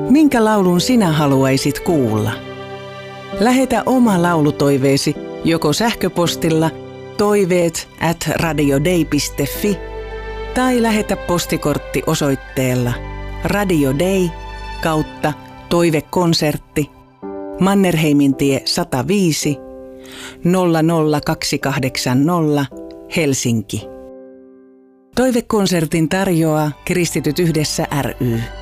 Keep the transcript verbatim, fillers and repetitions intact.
Minkä laulun sinä haluaisit kuulla? Lähetä oma laulutoiveesi joko sähköpostilla toiveet at radiodei piste fi tai lähetä postikortti osoitteella Radio Dei kautta toivekonsertti Mannerheimintie sata viisi nolla nolla kaksi kahdeksan nolla Helsinki. Toivekonsertin tarjoaa Kristityt yhdessä ry.